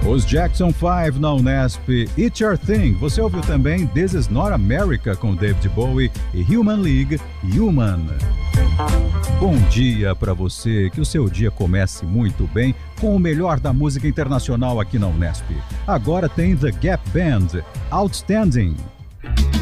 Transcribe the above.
Os Jackson 5 na Unesp, It's Your Thing. Você ouviu também This Is Not America com David Bowie e Human League, Human. Bom dia para você, que o seu dia comece muito bem com o melhor da música internacional aqui na Unesp. Agora tem The Gap Band, Outstanding.